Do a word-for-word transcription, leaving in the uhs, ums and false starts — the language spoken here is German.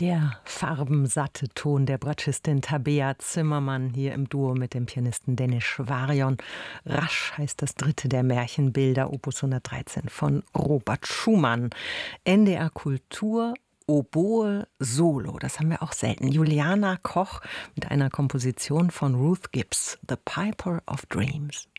Der farbensatte Ton der Bratschistin Tabea Zimmermann hier im Duo mit dem Pianisten Dennis Schwarion. Rasch heißt das dritte der Märchenbilder, Opus hundertdreizehn von Robert Schumann. N D R Kultur, Oboe Solo, das haben wir auch selten. Juliana Koch mit einer Komposition von Ruth Gibbs, The Piper of Dreams.